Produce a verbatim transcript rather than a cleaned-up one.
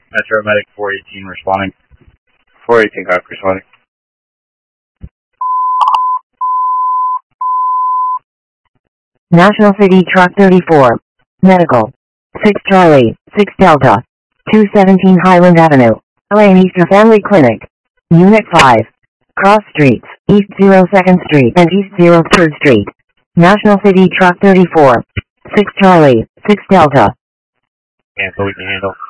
Metro Medic four eighteen responding. four eighteen, copy, responding. National City Truck thirty-four. Medical. six Charlie, six Delta. two seventeen Highland Avenue. Lane Easter Family Clinic. Unit five. Cross Streets, East zero second Street and East zero third Street. National City Truck thirty-four. six Charlie, six Delta. Cancel, we can handle.